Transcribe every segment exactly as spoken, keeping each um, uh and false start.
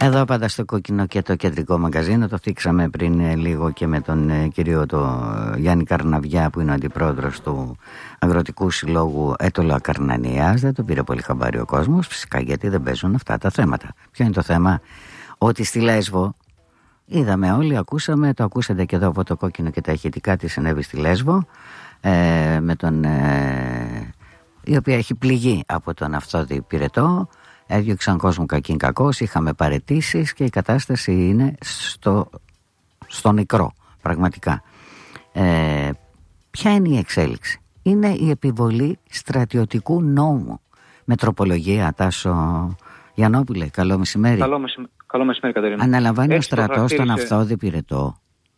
Εδώ πάντα στο Κόκκινο και το κεντρικό μαγκαζίνο. Το θίξαμε πριν λίγο και με τον ε, κύριο το Γιάννη Καρναβιά, που είναι ο αντιπρόεδρος του Αγροτικού Συλλόγου Έτολα Καρνανίας. Δεν το πήρε πολύ χαμπάρι ο κόσμος, φυσικά, γιατί δεν παίζουν αυτά τα θέματα. Ποιο είναι το θέμα? Ότι στη Λέσβο, είδαμε όλοι, ακούσαμε, το ακούσατε και εδώ από το Κόκκινο και τα ηχητικά, τι συνέβη στη Λέσβο, ε, με τον, ε, η οποία έχει πληγεί από τον Αυθόδη Πυρετό. Έδιωξαν κόσμο κακήν κακός, είχαμε παραιτήσεις και η κατάσταση είναι στο, στο νεκρό, πραγματικά. Ε, ποια είναι η εξέλιξη? Είναι η επιβολή στρατιωτικού νόμου με τροπολογία. Τάσο Γιαννόπουλε, καλό μεσημέρι. Καλό, μεσημέρι, καλό μεσημέρι, Κατερίνα. Αναλαμβάνει Έτσι ο στρατός τον Αυθόδη Πυρετό.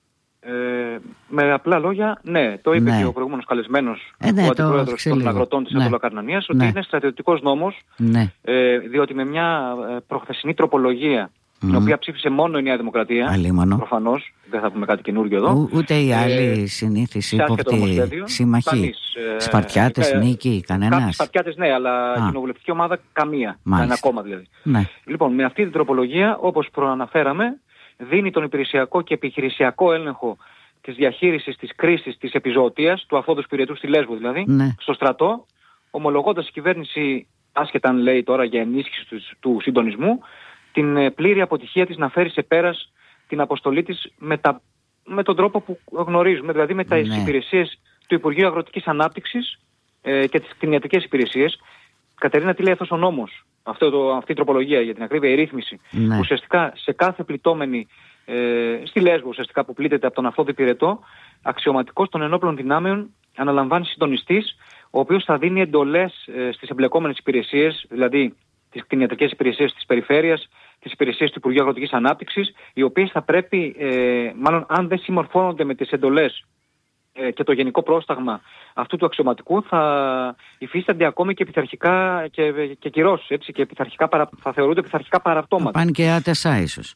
Ε, με απλά λόγια, ναι, το είπε ναι. και ο προηγούμενος καλεσμένος, ε, ναι, ο αντιπρόεδρος των αγροτών της Έτολα Καρνανίας, ότι ναι. είναι στρατιωτικός νόμος, ναι. ε, διότι με μια προχθεσινή τροπολογία, mm. την οποία ψήφισε μόνο η Νέα Δημοκρατία, προφανώς, δεν θα πούμε κάτι καινούργιο εδώ. Ο, ούτε οι άλλοι ε, συνήθεις ύποπτοι σύμμαχοι, ε, Σπαρτιάτες, ε, Νίκη, κανένας. Σπαρτιάτες ναι, αλλά η κοινοβουλευτική ομάδα καμία, ένα κόμμα δηλαδή. Ναι. Λοιπόν, με αυτή την τροπολογία, όπως προαναφέραμε, δίνει τον υπηρεσιακό και επιχειρησιακό έλεγχο της διαχείρισης της κρίσης της επιζωοτίας, του Αυθόδους Πυρετού στη Λέσβο δηλαδή, ναι. στο στρατό, ομολογώντας η κυβέρνηση, άσχετα αν λέει τώρα για ενίσχυση του, του συντονισμού, την πλήρη αποτυχία της να φέρει σε πέρας την αποστολή της με, τα, με τον τρόπο που γνωρίζουμε, δηλαδή με τις ναι. υπηρεσίες του Υπουργείου Αγροτικής Ανάπτυξης ε, και τις κτηνιατρικές υπηρεσίες. Κατερίνα, τι λέει αυτός ο νόμος, αυτό το, αυτή η τροπολογία για την ακρίβεια, η ρύθμιση, ναι. ουσιαστικά σε κάθε πληττόμενη ε, στη Λέσβο, ουσιαστικά που πλήττεται από τον Αυθόδη Πυρετό, αξιωματικός των ενόπλων δυνάμεων αναλαμβάνει συντονιστής, ο οποίος θα δίνει εντολές ε, στις εμπλεκόμενες υπηρεσίες, δηλαδή τις κτηνιατρικές υπηρεσίες της περιφέρειας, τις υπηρεσίες του Υπουργείου Αγροτικής Ανάπτυξης, οι οποίες θα πρέπει, ε, μάλλον αν δεν συμμορφώνονται με τις εντολές και το γενικό πρόσταγμα αυτού του αξιωματικού, θα υφίστανται ακόμη και πειθαρχικά και, και κυρώσεις, έτσι, και πειθαρχικά παρα, θα θεωρούνται πειθαρχικά παραπτώματα. Θα πάνε και άτεσα ίσως.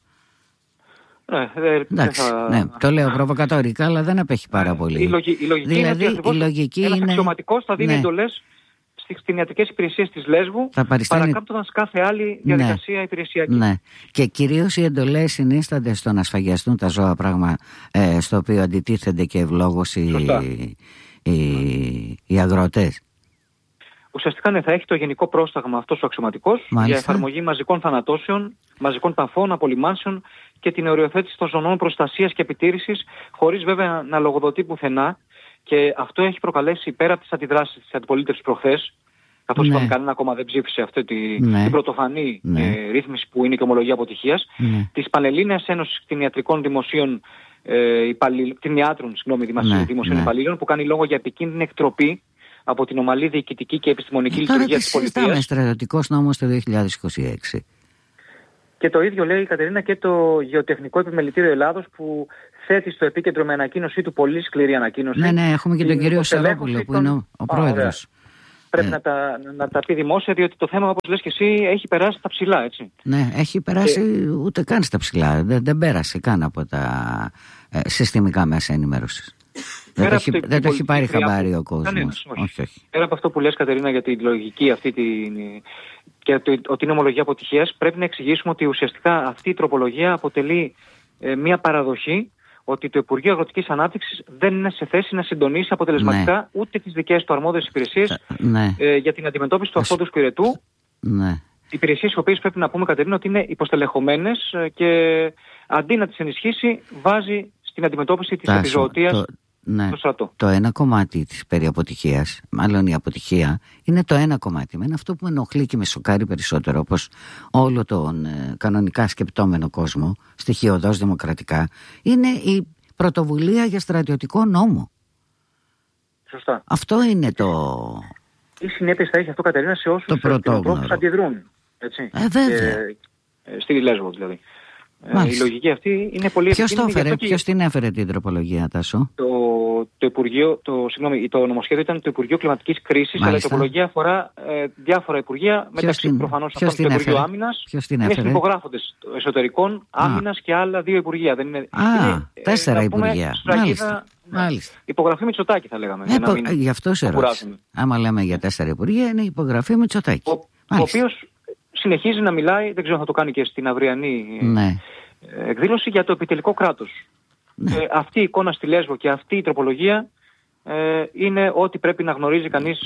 Ναι, ε, εντάξει, θα... ναι, το λέω προβοκατόρικα, αλλά δεν απέχει πάρα πολύ. Η, λογι, η λογική δηλαδή, είναι ότι η λογική ένας είναι... αξιωματικός θα δίνει ναι. εντολές στις κτηνιατρικές υπηρεσίες της Λέσβου, παριστάνει... παρακάμπτοντας κάθε άλλη διαδικασία ναι. υπηρεσιακή. Ναι. Και κυρίως οι εντολές συνίστανται στο να σφαγιαστούν τα ζώα, πράγμα ε, στο οποίο αντιτίθενται και ευλόγως οι, οι, οι αγροτές. Ουσιαστικά ναι, θα έχει το γενικό πρόσταγμα αυτός ο αξιωματικός για εφαρμογή μαζικών θανατώσεων, μαζικών ταφών, απολυμάνσεων και την οριοθέτηση των ζωνών προστασίας και επιτήρησης, χωρίς βέβαια να λογοδοτεί πουθενά. Και αυτό έχει προκαλέσει, πέρα από τις αντιδράσεις της αντιπολίτευσης προχθές, καθώς ναι. είπαμε κανένα ακόμα δεν ψήφισε αυτή τη, ναι. την πρωτοφανή ναι. ε, ρύθμιση που είναι και ομολογία αποτυχίας, ναι. της Πανελλήνιας Ένωσης Κτηνιατρικών Δημοσίων ε, υπαλλήλ, κτηνιάτρων, συγγνώμη, ναι. δημοσίων ναι. υπαλλήλων, που κάνει λόγο για επικίνδυνη εκτροπή από την ομαλή διοικητική και επιστημονική ε, λειτουργία της πολιτείας. Τώρα τι συζητάμε, στρατιωτικός νόμος το δύο χιλιάδες είκοσι έξι. Και το ίδιο λέει η Κατερίνα και το Γεωτεχνικό Επιμελητήριο Ελλάδος, που θέτει στο επίκεντρο με ανακοίνωσή του, πολύ σκληρή ανακοίνωση. Ναι, ναι, έχουμε και τον κύριο Σαρόπουλο που είναι ο, ο πρόεδρος. Πρέπει ε. να, τα, να τα πει δημόσια, διότι το θέμα, όπως λες και εσύ, έχει περάσει στα ψηλά, έτσι. Ναι, έχει περάσει και... ούτε καν στα ψηλά. Δεν, δεν πέρασε καν από τα ε, συστημικά μέσα ενημέρωσης. Δεν το, έχει, δεν το έχει πάρει χαμπάρι ο κόσμος. Ναι, όχι. όχι, όχι. Πέρα από αυτό που λες, Κατερίνα, για τη λογική αυτή την... και ότι είναι ομολογία αποτυχίας, πρέπει να εξηγήσουμε ότι ουσιαστικά αυτή η τροπολογία αποτελεί ε, μια παραδοχή ότι το Υπουργείο Αγροτικής Ανάπτυξης δεν είναι σε θέση να συντονίσει αποτελεσματικά ναι. ούτε τις δικές του αρμόδιες υπηρεσίες ναι. ε, για την αντιμετώπιση του Αυθόδου Πυρετού. Ναι. Υπηρεσίες οι οποίες πρέπει να πούμε, Κατερίνα, ότι είναι υποστελεχωμένες και αντί να τις ενισχύσει, βάζει στην αντιμετώπιση της επιζωοτίας το... Ναι. Το ένα κομμάτι της περί αποτυχίας, μάλλον η αποτυχία, είναι το ένα κομμάτι. Με αυτό που με ενοχλεί και με σοκάρει περισσότερο, όπως όλο τον ε, κανονικά σκεπτόμενο κόσμο, στοιχειωδώς δημοκρατικά, είναι η πρωτοβουλία για στρατιωτικό νόμο. Σωστά. Αυτό είναι το... Τι συνέπειες θα έχει αυτό, Κατερίνα, σε όσους ανθρώπους αντιδρούν. Έτσι. Ε, βέβαια. Και, ε, στη Λέσβο δηλαδή. Ε, η λογική αυτή είναι πολύ Ποιος το έφερε, ποιος την έφερε την τροπολογία, Τάσο? Το, το, Υπουργείο, το, συγγνώμη, το νομοσχέδιο ήταν το Υπουργείο Κλιματικής Κρίσης, αλλά η τροπολογία αφορά ε, διάφορα υπουργεία, μεταξύ την, προφανώς αυτών το Υπουργείο Άμυνας. Ποιος την έφερε? Είναι υπογράφοντες εσωτερικών, άμυνας και άλλα δύο υπουργεία. Δεν είναι, Α, είναι, τέσσερα ε, υπουργεία. Μάλιστα. Μάλιστα. Υπογραφή Μητσοτάκη θα λέγαμε. Ε, πο, γι' αυτό σε ρώτησα. Άμα λέμε για τέσσερα υπουργεία, είναι υπογραφή Μητσοτάκη. Ο, ο οποίος συνεχίζει να μιλάει, δεν ξέρω αν θα το κάνει και στην αυριανή ναι. εκδήλωση, για το επιτελικό κράτος. Ναι. Ε, αυτή η εικόνα στη Λέσβο και αυτή η τροπολογία ε, είναι ό,τι πρέπει να γνωρίζει κανείς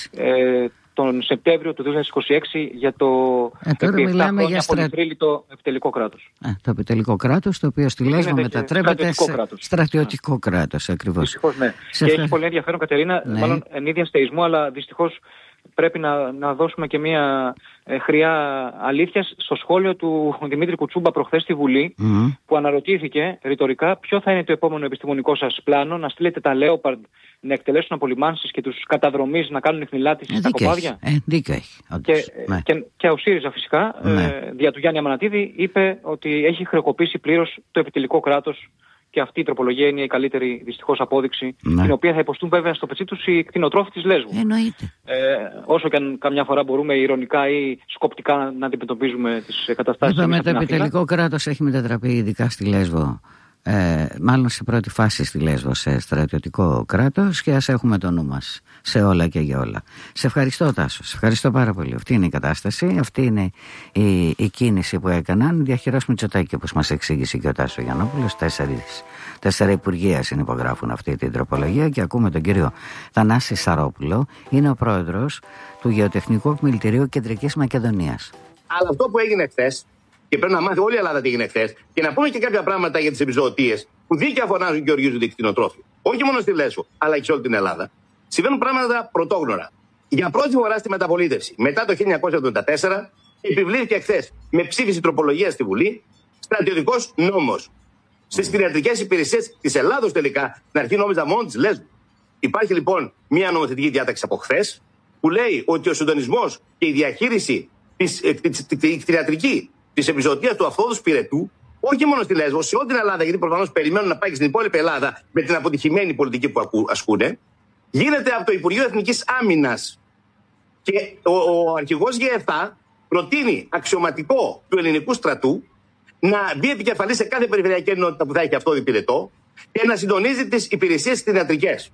ε, τον Σεπτέμβριο του δύο χιλιάδες είκοσι έξι για το ε, τώρα μιλάμε για στρα... το επιτελικό κράτος. Ε, το επιτελικό κράτος, το οποίο στη Λέσβο μετατρέπεται σε κράτος. στρατιωτικό ναι. κράτος, ακριβώς. Δυστυχώς, ναι. Σε και φε... έχει πολύ ενδιαφέρον, Κατερίνα, ναι. μάλλον εν ίδια στεϊσμό, αλλά δυστυχώς πρέπει να, να δώσουμε και μια ε, χρειά αλήθειας στο σχόλιο του Δημήτρη Κουτσούμπα προχθές στη Βουλή, mm. που αναρωτήθηκε ρητορικά ποιο θα είναι το επόμενο επιστημονικό σας πλάνο, να στείλετε τα Λέοπαρντ να εκτελέσουν απολυμάνσεις και τους καταδρομείς να κάνουν χνηλάτιση ε, στα κοπάδια. Ε, δίκιο έχει. Και, ναι. και, και ο ΣΥΡΙΖΑ φυσικά, ναι. ε, δια του Γιάννη Αμανατίδη, είπε ότι έχει χρεοκοπήσει πλήρως το επιτελικό κράτος. Και αυτή η τροπολογία είναι η καλύτερη δυστυχώς απόδειξη, ναι. την οποία θα υποστούν βέβαια στο πετσί τους οι κτηνοτρόφοι της Λέσβου. Εννοείται. Ε, όσο και αν καμιά φορά μπορούμε ειρωνικά ή σκοπτικά να, να αντιμετωπίζουμε τις καταστάσεις. Είπαμε το επιτελικό κράτος έχει μετατραπεί ειδικά στη Λέσβο. Ε, μάλλον σε πρώτη φάση στη Λέσβο σε στρατιωτικό κράτος, και ας έχουμε το νου μας σε όλα και για όλα. Σε ευχαριστώ, Τάσο, σε ευχαριστώ πάρα πολύ. Αυτή είναι η κατάσταση, αυτή είναι η, η κίνηση που έκαναν διαχειρός Μητσοτάκη, όπως μας εξήγησε και ο Τάσο Γιαννόπουλος. Τέσσερις, τέσσερα υπουργεία συνυπογράφουν αυτή την τροπολογία, και ακούμε τον κύριο Θανάση Σαρόπουλο, είναι ο πρόεδρος του Γεωτεχνικού Επιμελητηρίου Κεντρικής Μακεδονίας. Αλλά αυτό που έγινε χθες, και πρέπει να μάθει όλη η Ελλάδα τι έγινε χθες, και να πούμε και κάποια πράγματα για τις επιζωοτίες που δίκαια φωνάζουν και οργίζονται οι κτηνοτρόφοι. Όχι μόνο στη Λέσβο, αλλά και σε όλη την Ελλάδα. Συμβαίνουν πράγματα πρωτόγνωρα. Για πρώτη φορά στη μεταπολίτευση, μετά το χίλια εννιακόσια εβδομήντα τέσσερα, επιβλήθηκε χθες με ψήφιση τροπολογία στη Βουλή στρατιωτικός νόμος. Στις κτηνιατρικές υπηρεσίες της Ελλάδος τελικά, στην αρχή νόμιζα μόνο της Λέσβου. Υπάρχει λοιπόν μια νομοθετική διάταξη από χθες που λέει ότι ο συντονισμός και η διαχείριση της κτηνιατρική της επιζωοτίας του αυθόδους πυρετού, όχι μόνο στη Λέσβο, σε όλη την Ελλάδα, γιατί προφανώς περιμένουν να πάει και στην υπόλοιπη Ελλάδα με την αποτυχημένη πολιτική που ασκούν, γίνεται από το Υπουργείο Εθνικής Άμυνας. Και ο, ο αρχηγός ΓΕΕΦΑ προτείνει αξιωματικό του ελληνικού στρατού να μπει επικεφαλής σε κάθε περιφερειακή ενότητα που θα έχει αυθόδη πυρετό και να συντονίζει τις υπηρεσίες κτηνιατρικές.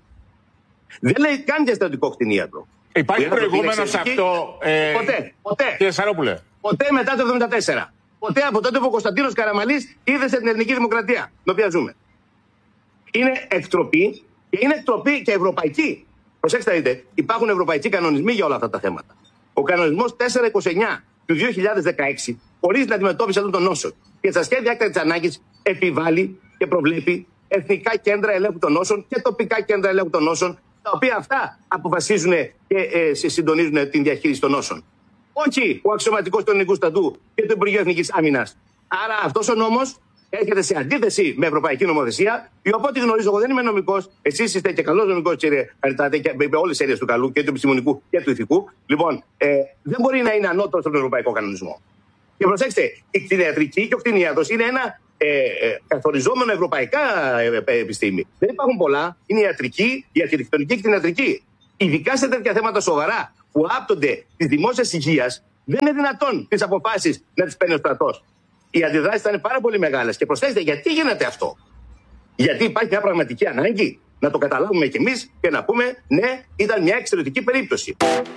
Δεν λέει καν για στρατιωτικό κτηνίατρο. Υπάρχει προηγούμενο σε αυτό. Ε... Ποτέ, ποτέ. Κύριε Σαρόπουλε. Ποτέ μετά το εβδομήντα τέσσερα. Ποτέ από τότε που ο Κωνσταντίνος Καραμανλής ίδρυσε την Ελληνική Δημοκρατία, την οποία ζούμε. Είναι εκτροπή, και είναι εκτροπή και ευρωπαϊκή. Προσέξτε, δείτε, υπάρχουν ευρωπαϊκοί κανονισμοί για όλα αυτά τα θέματα. Ο κανονισμός τετρακόσια είκοσι εννιά του δύο χιλιάδες δεκαέξι ορίζει την αντιμετώπιση αυτών των νόσων. Και στα σχέδια έκτακτης ανάγκης επιβάλλει και προβλέπει εθνικά κέντρα ελέγχου των νόσων και τοπικά κέντρα ελέγχου των νόσων, τα οποία αυτά αποφασίζουν και ε, συντονίζουν την διαχείριση των νόσων. Όχι ο αξιωματικός του ελληνικού στρατού και του Υπουργείου Εθνικής Άμυνας. Άρα αυτός ο νόμος έρχεται σε αντίθεση με ευρωπαϊκή νομοθεσία, η οποία, ό,τι γνωρίζω, εγώ δεν είμαι νομικός, εσείς είστε και καλός νομικός, κύριε Χαριτάτε, και με όλες τις έννοιες του καλού, και του επιστημονικού και του ηθικού. Λοιπόν, ε, δεν μπορεί να είναι ανώτερο στον ευρωπαϊκό κανονισμό. Και προσέξτε, η κτηνιατρική και ο κτηνίατρος είναι ένα ε, ε, καθοριζόμενο ευρωπαϊκά ε, ε, επιστήμη. Δεν υπάρχουν πολλά. Είναι η ιατρική, η αρχιτεκτονική και η κτηνιατρική. Ειδικά σε τέτοια θέματα σοβαρά που άπτονται τη δημόσια υγεία, δεν είναι δυνατόν τις αποφάσεις να τις παίρνει ο στρατός. Οι αντιδράσεις θα είναι πάρα πολύ μεγάλες. Και προσθέστε, γιατί γίνεται αυτό? Γιατί υπάρχει μια πραγματική ανάγκη να το καταλάβουμε κι εμείς και να πούμε, ναι, ήταν μια εξαιρετική περίπτωση.